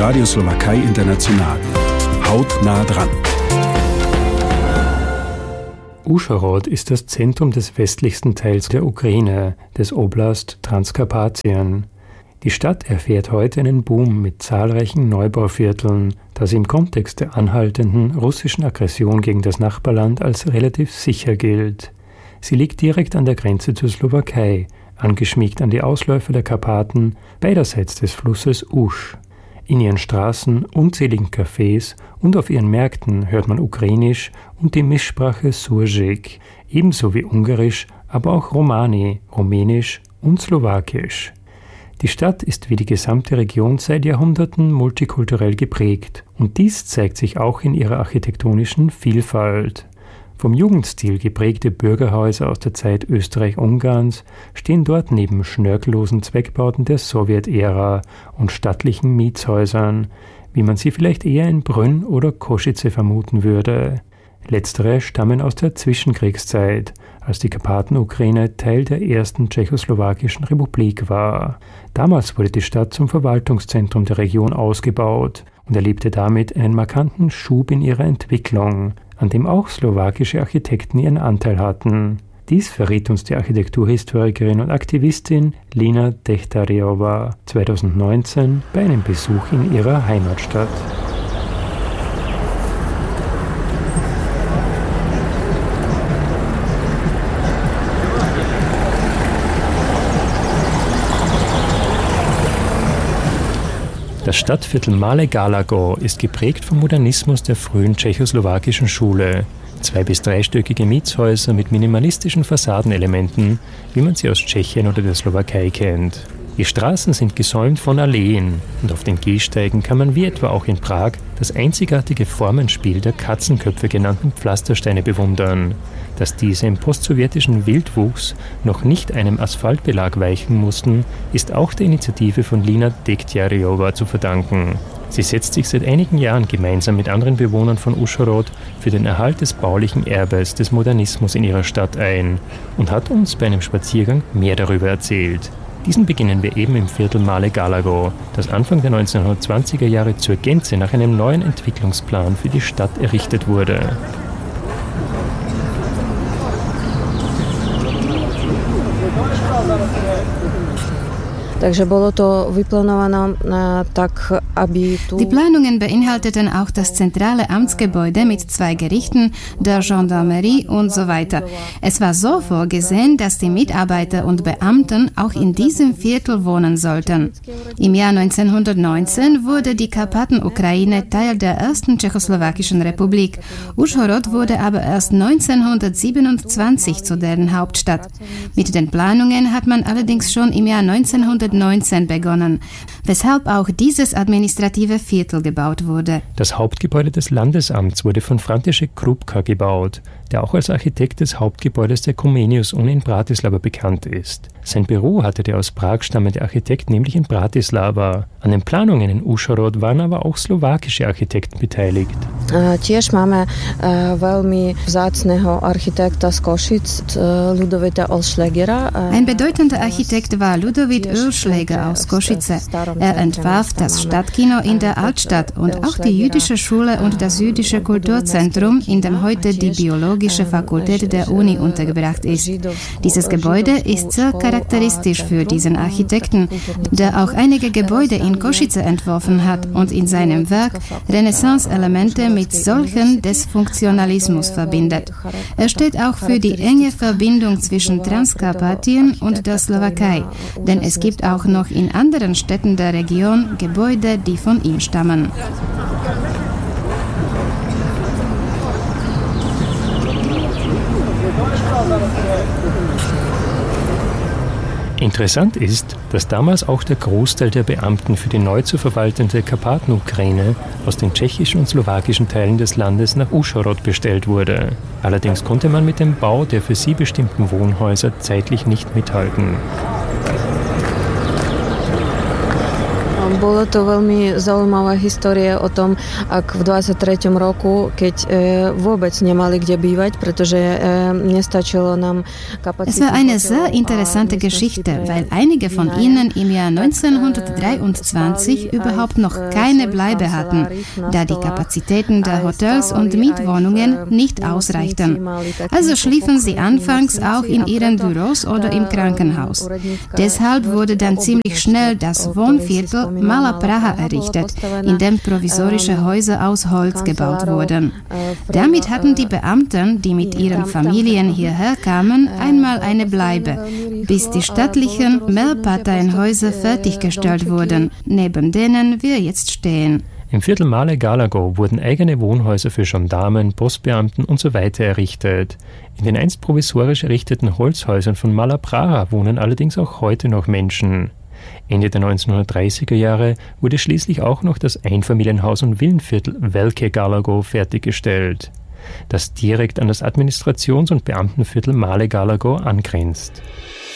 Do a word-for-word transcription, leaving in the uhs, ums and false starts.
Radio Slowakei International. Hautnah dran. Uschhorod ist das Zentrum des westlichsten Teils der Ukraine, des Oblast Transkarpatien. Die Stadt erfährt heute einen Boom mit zahlreichen Neubauvierteln, das im Kontext der anhaltenden russischen Aggression gegen das Nachbarland als relativ sicher gilt. Sie liegt direkt an der Grenze zur Slowakei, angeschmiegt an die Ausläufer der Karpaten, beiderseits des Flusses Usch. In ihren Straßen, unzähligen Cafés und auf ihren Märkten hört man Ukrainisch und die Mischsprache Surjik, ebenso wie Ungarisch, aber auch Romani, Rumänisch und Slowakisch. Die Stadt ist wie die gesamte Region seit Jahrhunderten multikulturell geprägt und dies zeigt sich auch in ihrer architektonischen Vielfalt. Vom Jugendstil geprägte Bürgerhäuser aus der Zeit Österreich-Ungarns stehen dort neben schnörkellosen Zweckbauten der Sowjetära und stattlichen Mietshäusern, wie man sie vielleicht eher in Brünn oder Kosice vermuten würde. Letztere stammen aus der Zwischenkriegszeit, als die Karpatenukraine Teil der ersten tschechoslowakischen Republik war. Damals wurde die Stadt zum Verwaltungszentrum der Region ausgebaut und erlebte damit einen markanten Schub in ihrer Entwicklung, an dem auch slowakische Architekten ihren Anteil hatten. Dies verriet uns die Architekturhistorikerin und Aktivistin Lina Dechtarjeva zweitausendneunzehn bei einem Besuch in ihrer Heimatstadt. Das Stadtviertel Malé Galago ist geprägt vom Modernismus der frühen tschechoslowakischen Schule. Zwei- bis dreistöckige Mietshäuser mit minimalistischen Fassadenelementen, wie man sie aus Tschechien oder der Slowakei kennt. Die Straßen sind gesäumt von Alleen und auf den Gehsteigen kann man wie etwa auch in Prag das einzigartige Formenspiel der Katzenköpfe genannten Pflastersteine bewundern. Dass diese im postsowjetischen Wildwuchs noch nicht einem Asphaltbelag weichen mussten, ist auch der Initiative von Lina Dechtarjeva zu verdanken. Sie setzt sich seit einigen Jahren gemeinsam mit anderen Bewohnern von Uschhorod für den Erhalt des baulichen Erbes des Modernismus in ihrer Stadt ein und hat uns bei einem Spaziergang mehr darüber erzählt. Diesen beginnen wir eben im Viertel Malé Galago, das Anfang der neunzehnhundertzwanziger Jahre zur Gänze nach einem neuen Entwicklungsplan für die Stadt errichtet wurde. Die Planungen beinhalteten auch das zentrale Amtsgebäude mit zwei Gerichten, der Gendarmerie und so weiter. Es war so vorgesehen, dass die Mitarbeiter und Beamten auch in diesem Viertel wohnen sollten. Im Jahr neunzehnhundertneunzehn wurde die Karpatenukraine Teil der ersten tschechoslowakischen Republik. Uschhorod wurde aber erst neunzehnhundertsiebenundzwanzig zu deren Hauptstadt. Mit den Planungen hat man allerdings schon im Jahr neunzehnhundertneunzehn begonnen, weshalb auch dieses administrative Viertel gebaut wurde. Das Hauptgebäude des Landesamts wurde von František Krupka gebaut, der auch als Architekt des Hauptgebäudes der Comenius-Uni in Bratislava bekannt ist. Sein Büro hatte der aus Prag stammende Architekt nämlich in Bratislava. An den Planungen in Uschhorod waren aber auch slowakische Architekten beteiligt. Tiež máme veľmi vzácneho architekta z Košic, Ludovita Olschlägera. Ein bedeutender Architekt war Ludovit Oelschläger aus Kosice. Er entwarf das Stadtkino in der Altstadt und auch die jüdische Schule und das jüdische Kulturzentrum, in dem heute die Biologische Fakultät der Uni untergebracht ist. Dieses Gebäude ist sehr charakteristisch für diesen Architekten, der auch einige Gebäude in Kosice entworfen hat und in seinem Werk Renaissance-Elemente mit solchen des Funktionalismus verbindet. Er steht auch für die enge Verbindung zwischen Transkarpatien und der Slowakei, denn es gibt auch noch in anderen Städten der Region Gebäude, die von ihm stammen. Interessant ist, dass damals auch der Großteil der Beamten für die neu zu verwaltende Karpatenukraine aus den tschechischen und slowakischen Teilen des Landes nach Uschhorod bestellt wurde. Allerdings konnte man mit dem Bau der für sie bestimmten Wohnhäuser zeitlich nicht mithalten. Bolo to veľmi zaujímavá história o tom, ak v dvadsiatom treťom roku, keď vôbec nemali kde bývať, pretože nestačilo nám Kapazität. Es war eine sehr interessante Geschichte, weil einige von ihnen im Jahr neunzehnhundertdreiundzwanzig überhaupt noch keine Bleibe hatten, da die Kapazitäten der Hotels und Mietwohnungen nicht ausreichten. Also schliefen sie anfangs auch in ihren Büros oder im Krankenhaus. Deshalb wurde dann ziemlich schnell das Wohnviertel Malá Praha errichtet, in dem provisorische Häuser aus Holz gebaut wurden. Damit hatten die Beamten, die mit ihren Familien hierher kamen, einmal eine Bleibe, bis die stattlichen Mehrparteienhäuser fertiggestellt wurden, neben denen wir jetzt stehen. Im Viertel Malé Galago wurden eigene Wohnhäuser für Gendarmen, Postbeamten und so weiter errichtet. In den einst provisorisch errichteten Holzhäusern von Malá Praha wohnen allerdings auch heute noch Menschen. Ende der neunzehnhundertdreißiger Jahre wurde schließlich auch noch das Einfamilienhaus- und Villenviertel Velké Galago fertiggestellt, das direkt an das Administrations- und Beamtenviertel Malé Galago angrenzt.